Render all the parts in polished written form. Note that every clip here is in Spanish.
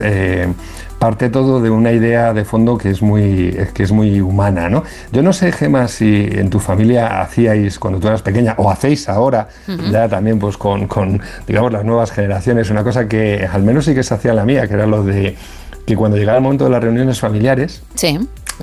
parte todo de una idea de fondo que es muy humana, ¿no? Yo no sé, Gemma, si en tu familia hacíais cuando tú eras pequeña, o hacéis ahora, ya también pues con digamos las nuevas generaciones, una cosa que al menos sí que se hacía en la mía, que era lo de que cuando llegaba el momento de las reuniones familiares, sí,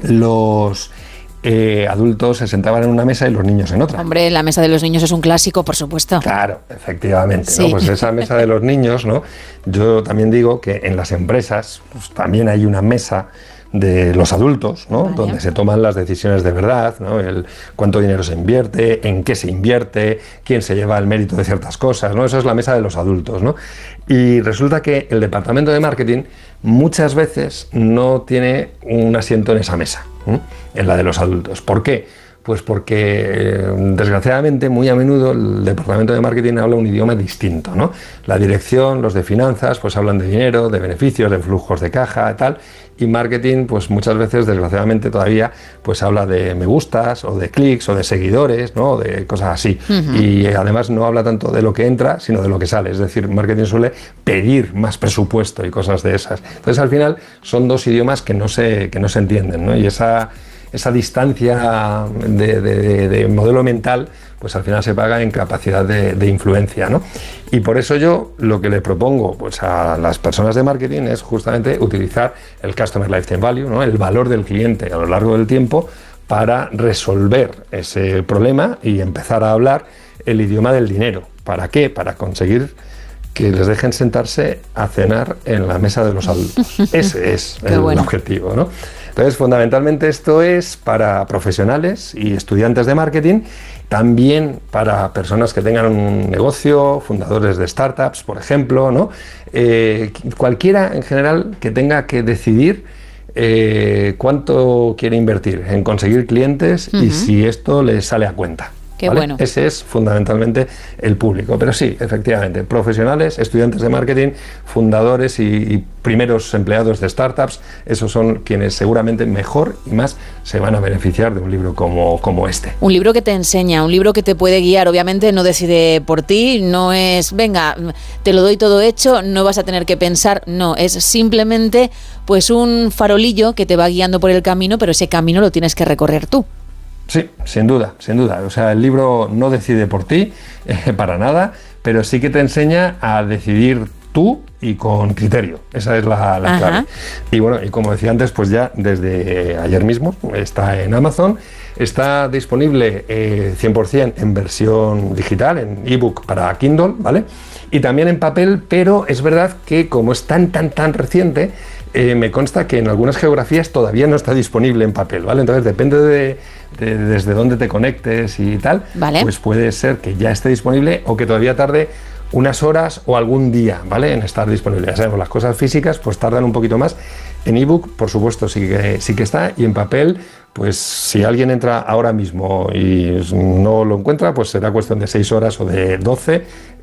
los adultos se sentaban en una mesa y los niños en otra. Hombre, la mesa de los niños es un clásico, por supuesto. Claro, efectivamente, sí, ¿no? Pues esa mesa de los niños, ¿no? Yo también digo que en las empresas pues, también hay una mesa de los adultos, ¿no? Vale. Donde se toman las decisiones de verdad, ¿no? El cuánto dinero se invierte, en qué se invierte, quién se lleva el mérito de ciertas cosas, ¿no? Eso es la mesa de los adultos, ¿no? Y resulta que el departamento de marketing muchas veces no tiene un asiento en esa mesa, en la de los adultos. ¿Por qué? Pues porque, desgraciadamente, muy a menudo el departamento de marketing habla un idioma distinto, ¿no? La dirección, los de finanzas, pues hablan de dinero, de beneficios, de flujos de caja, tal, y marketing, pues muchas veces, desgraciadamente, todavía, pues habla de me gustas, o de clics, o de seguidores, ¿no? O de cosas así. Y además no habla tanto de lo que entra, sino de lo que sale. Es decir, marketing suele pedir más presupuesto y cosas de esas. Entonces, al final, son dos idiomas que no se entienden, ¿no? Y esa distancia de modelo mental, pues al final se paga en capacidad de influencia, ¿no? Y por eso yo lo que le propongo pues a las personas de marketing es justamente utilizar el Customer Lifetime Value, ¿no? El valor del cliente a lo largo del tiempo para resolver ese problema y empezar a hablar el idioma del dinero. ¿Para qué? Para conseguir que les dejen sentarse a cenar en la mesa de los adultos. Ese es el objetivo, ¿no? Entonces, fundamentalmente esto es para profesionales y estudiantes de marketing, también para personas que tengan un negocio, fundadores de startups, por ejemplo, ¿no? Cualquiera en general que tenga que decidir cuánto quiere invertir en conseguir clientes y si esto le sale a cuenta. Qué ¿vale? bueno. Ese es fundamentalmente el público. Pero sí, efectivamente, profesionales, estudiantes de marketing, fundadores y primeros empleados de startups, esos son quienes seguramente mejor y más se van a beneficiar de un libro como este. Un libro que te enseña, un libro que te puede guiar. Obviamente no decide por ti, no es, venga, te lo doy todo hecho, no vas a tener que pensar. No, es simplemente pues un farolillo que te va guiando por el camino, pero ese camino lo tienes que recorrer tú. Sí, sin duda, sin duda. O sea, el libro no decide por ti, para nada, pero sí que te enseña a decidir tú y con criterio. Esa es la clave. Y bueno, y como decía antes, pues ya desde ayer mismo está en Amazon, está disponible 100% en versión digital, en ebook para Kindle, ¿vale? Y también en papel, pero es verdad que como es tan reciente, me consta que en algunas geografías todavía no está disponible en papel, ¿vale? Entonces depende de desde dónde te conectes y tal, ¿vale? Pues puede ser que ya esté disponible o que todavía tarde unas horas o algún día, ¿vale? En estar disponible. Ya sabemos, las cosas físicas pues tardan un poquito más. En ebook, por supuesto, sí que está, y en papel, pues si alguien entra ahora mismo y no lo encuentra, pues será cuestión de 6 horas o de 12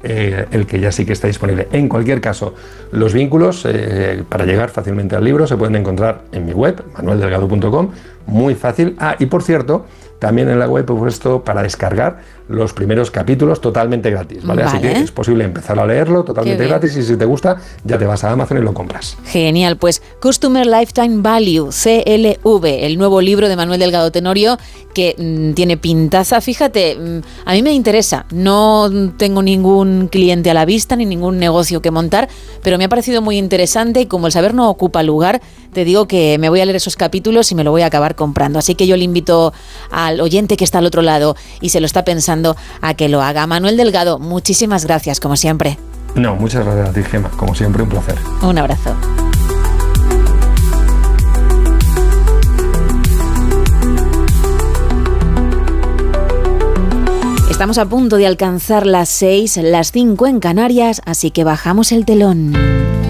el que ya sí que está disponible. En cualquier caso, los vínculos para llegar fácilmente al libro se pueden encontrar en mi web, manueldelgado.com, muy fácil. Y por cierto, también en la web he puesto para descargar los primeros capítulos totalmente gratis, ¿vale? Así que es posible empezar a leerlo totalmente gratis, y si te gusta, ya te vas a Amazon y lo compras. Genial, pues Customer Lifetime Value, CLV, el nuevo libro de Manuel Delgado Tenorio, que tiene pintaza. Fíjate, a mí me interesa, no tengo ningún cliente a la vista ni ningún negocio que montar, pero me ha parecido muy interesante, y como el saber no ocupa lugar, te digo que me voy a leer esos capítulos y me lo voy a acabar comprando. Así que yo le invito al oyente que está al otro lado y se lo está pensando a que lo haga. Manuel Delgado, muchísimas gracias, como siempre. No, muchas gracias a ti, Gemma. Como siempre, un placer. Un abrazo. Estamos a punto de alcanzar las 6, las 5 en Canarias, así que bajamos el telón.